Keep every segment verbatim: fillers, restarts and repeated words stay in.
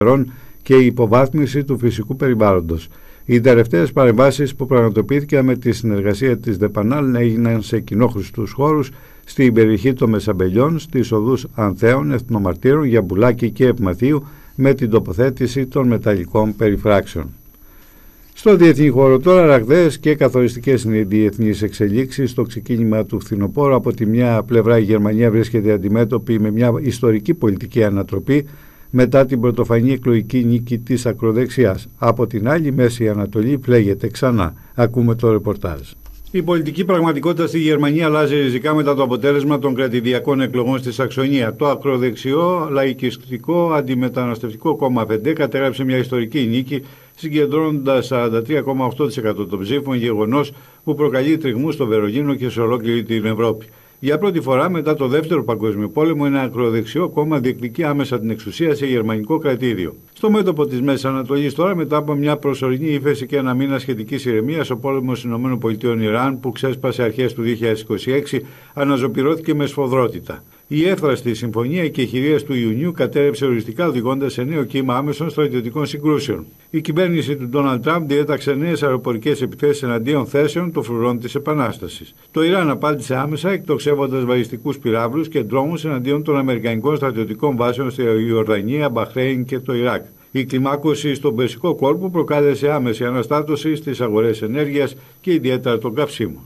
και η υποβάθμιση του φυσικού περιβάλλοντος. Οι τελευταίες παρεμβάσεις που πραγματοποιήθηκαν με τη συνεργασία της ΔΕΠΑΝΑΛ έγιναν σε κοινόχρηστους χώρους στην περιοχή των Μεσαμπελιών, στις οδούς Ανθέων, Εθνομαρτύρων, Γιαμπουλάκη και Επμαθίου, με την τοποθέτηση των μεταλλικών περιφράξεων. Στο διεθνή χώρο τώρα, ραγδαίες και καθοριστικές είναι οι διεθνείς εξελίξεις. Στο ξεκίνημα του φθινοπόρου, από τη μια πλευρά η Γερμανία βρίσκεται αντιμέτωπη με μια ιστορική πολιτική ανατροπή μετά την πρωτοφανή εκλογική νίκη της ακροδεξιάς. Από την άλλη, η Μέση Ανατολή φλέγεται ξανά. Ακούμε το ρεπορτάζ. Η πολιτική πραγματικότητα στη Γερμανία αλλάζει ριζικά μετά το αποτέλεσμα των κρατηδιακών εκλογών στη Σαξονία. Το ακροδεξιό λαϊκιστικό αντιμεταναστευτικό κόμμα Φεντέ κατέγραψε μια ιστορική νίκη, συγκεντρώνοντας σαράντα τρία κόμμα οκτώ τοις εκατό των ψήφων, γεγονός που προκαλεί τριγμούς στο Βερολίνο και σε ολόκληρη την Ευρώπη. Για πρώτη φορά μετά το Δεύτερο Παγκόσμιο Πόλεμο, ένα ακροδεξιό κόμμα διεκδικεί άμεσα την εξουσία σε γερμανικό κρατήδιο. Στο μέτωπο της Μέσης Ανατολής τώρα, μετά από μια προσωρινή ύφεση και ένα μήνα σχετικής ηρεμίας, ο πόλεμος ΗΠΑ-Ιράν, που ξέσπασε αρχές του δύο χιλιάδες είκοσι έξι, αναζωπυρώθηκε με σφοδρότητα. Η εύθραστη συμφωνία και χειρίες του Ιουνίου κατέρευσε οριστικά, οδηγώντας σε νέο κύμα άμεσων στρατιωτικών συγκρούσεων. Η κυβέρνηση του Ντόναλντ Τραμπ διέταξε νέες αεροπορικές επιθέσεις εναντίον θέσεων των φρουρών της Επανάστασης. Το Ιράν απάντησε άμεσα, εκτοξεύοντας βαλιστικούς πυράβλους και δρόμους εναντίον των αμερικανικών στρατιωτικών βάσεων στη Ιορδανία, Μπαχρέιν και το Ιράκ. Η κλιμάκωση στον Περσικό κόλπο προκάλεσε άμεση αναστάτωση στις αγορές ενέργειας και ιδιαίτερα των καυσίμων.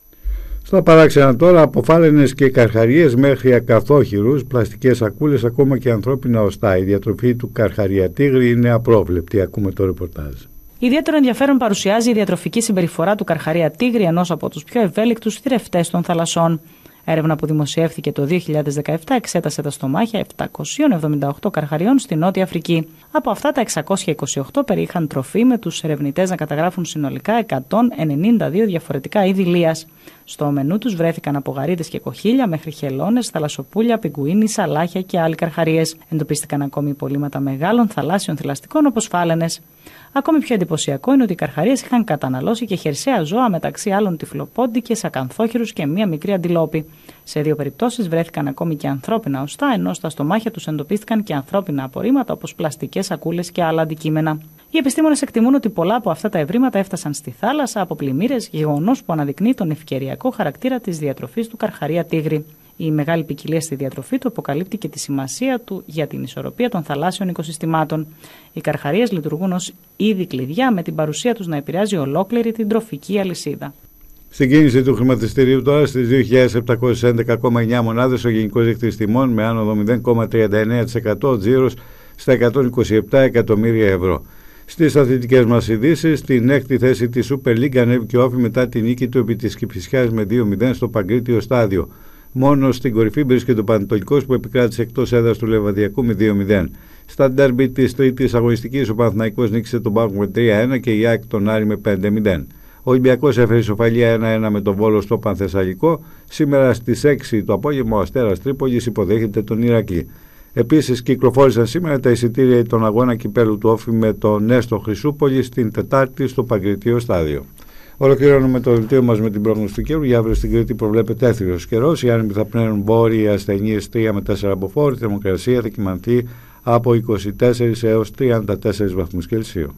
Στα παράξενα τώρα, από φάλαινες και καρχαρίες μέχρι ακαθόχειρους, πλαστικές σακούλες, ακόμα και ανθρώπινα οστά. Η διατροφή του καρχαριατίγρη είναι απρόβλεπτη. Ακούμε το ρεπορτάζ. Ιδιαίτερο ενδιαφέρον παρουσιάζει η διατροφική συμπεριφορά του καρχαριατίγρη, ενός από τους πιο ευέλικτους θηρευτές των θαλασσών. Έρευνα που δημοσιεύθηκε το δύο χιλιάδες δεκαεπτά εξέτασε τα στομάχια επτακόσιων εβδομήντα οκτώ καρχαριών στη Νότια Αφρική. Από αυτά, τα εξακόσια είκοσι οκτώ περιείχαν τροφή, με τους ερευνητές να καταγράφουν συνολικά εκατόν ενενήντα δύο διαφορετικά είδη λίας. Στο μενού τους βρέθηκαν από γαρίδες και κοχύλια μέχρι χελώνες, θαλασσοπούλια, πιγκουίνι, σαλάχια και άλλοι καρχαρίες. Εντοπίστηκαν ακόμη υπολείμματα μεγάλων θαλάσσιων θηλαστικών όπως φάλαινες. Ακόμη πιο εντυπωσιακό είναι ότι οι καρχαρίες είχαν καταναλώσει και χερσαία ζώα, μεταξύ άλλων τυφλοπόντικες, ακανθόχειρους και μία μικρή αντιλόπη. Σε δύο περιπτώσεις βρέθηκαν ακόμη και ανθρώπινα οστά, ενώ στα στομάχια τους εντοπίστηκαν και ανθρώπινα απορρίμματα όπως πλαστικές σακούλες και άλλα αντικείμενα. Οι επιστήμονες εκτιμούν ότι πολλά από αυτά τα ευρήματα έφτασαν στη θάλασσα από πλημμύρες, γεγονός που αναδεικνύει τον ευκαιριακό χαρακτήρα της διατροφής του καρχαρία-τίγρη. Η μεγάλη ποικιλία στη διατροφή του αποκαλύπτει και τη σημασία του για την ισορροπία των θαλάσσιων οικοσυστημάτων. Οι καρχαρίες λειτουργούν ως είδη κλειδιά, με την παρουσία τους να επηρεάζει ολόκληρη την τροφική αλυσίδα. Στην κίνηση του χρηματιστηρίου τώρα, στις δύο χιλιάδες επτακόσιες έντεκα κόμμα εννέα μονάδες, ο γενικός δείκτης τιμών με άνοδο μηδέν κόμμα τριάντα εννέα τοις εκατό, τζίρος στα εκατόν είκοσι επτά εκατομμύρια ευρώ. Στις αθλητικές μας ειδήσεις, στην έκτη θέση της Super League ανέβηκε ο Όφη μετά τη νίκη του επί της Κηφισιάς με δύο μηδέν στο Παγκρίτιο στάδιο. Μόνο στην κορυφή βρίσκεται ο Πανετολικός, που επικράτησε εκτός έδρας του Λεβαδιακού με δύο μηδέν. Στα ντέρμπι της τρίτης αγωνιστικής, ο Παναθηναϊκός νίκησε τον Πάοκ με τρία ένα και η ΑΕΚ τον Άρη με πέντε μηδέν. Ο Ολυμπιακός έφερε ισοφαλία ένα ένα με τον Βόλο στο Πανθεσσαλικό. Σήμερα στις έξι το απόγευμα ο Αστέρας Τρίπολης υποδέχεται τον Ηρακλή. Επίσης, κυκλοφόρησαν σήμερα τα εισιτήρια των αγώνα κυπέλου του Όφη με τον Νέστο Χρυσούπολη στην Τετάρτη στο Παγκριτίο στάδιο. Ολοκληρώνουμε το δελτίο μας με την πρόγνωση του καιρού. Για αύριο στην Κρήτη προβλέπεται έθριος καιρός. Οι άνεμοι θα πνέουν βόρειοι ασθενείς τρία με τέσσερα μποφόρ. Η θερμοκρασία θα κυμανθεί από είκοσι τέσσερις έως τριάντα τέσσερις βαθμούς Κελσίου.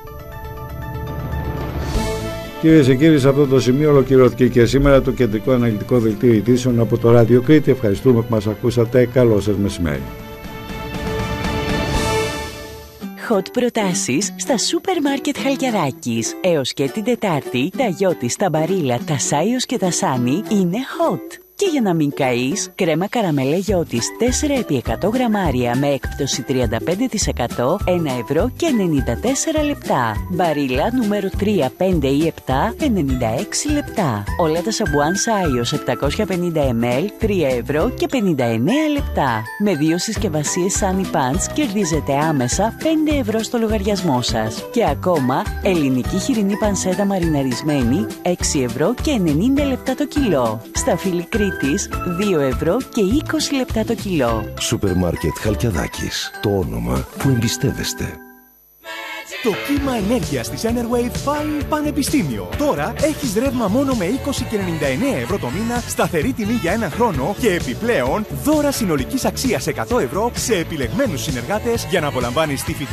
Κυρίες και κύριοι, σε αυτό το σημείο ολοκληρώθηκε και σήμερα το κεντρικό αναλυτικό δελτίο ειδήσεων από το Ράδιο Κρήτη. Ευχαριστούμε που μας ακούσατε. Καλό σας μεσημέρι. Hot προτάσεις στα σούπερ μάρκετ Χαλκιαδάκης. Έως και την Τετάρτη, τα Γιώτης, τα Μπαρίλα, τα Σάιος και τα Σάνι είναι hot. Και για να μην καείς, κρέμα καραμέλα Γιώτης τέσσερα επί εκατό γραμμάρια με έκπτωση τριάντα πέντε τοις εκατό, ένα ευρώ και ενενήντα τέσσερα λεπτά. Μπαρίλα νούμερο τρία, πέντε ή επτά, ενενήντα έξι λεπτά. Όλα τα σαμπουάν Σάιος επτακόσια πενήντα μιλιλίτρα, τρία ευρώ και πενήντα εννέα λεπτά. Με δύο συσκευασίες Sunny Pants κερδίζετε άμεσα πέντε ευρώ στο λογαριασμό σας. Και ακόμα, ελληνική χοιρινή πανσέτα μαριναρισμένη, έξι ευρώ και ενενήντα λεπτά το κιλό. Στα φίλη Κρήτης, δύο ευρώ και είκοσι λεπτά το κιλό. Σούπερ μάρκετ Χαλκιαδάκης. Το όνομα που εμπιστεύεστε. Το κύμα ενέργειας της Enerwave πάει πανεπιστήμιο. Τώρα έχεις ρεύμα μόνο με είκοσι και ενενήντα εννέα ευρώ το μήνα, σταθερή τιμή για ένα χρόνο και επιπλέον δώρα συνολικής αξίας εκατό ευρώ σε επιλεγμένους συνεργάτες για να απολαμβάνεις τη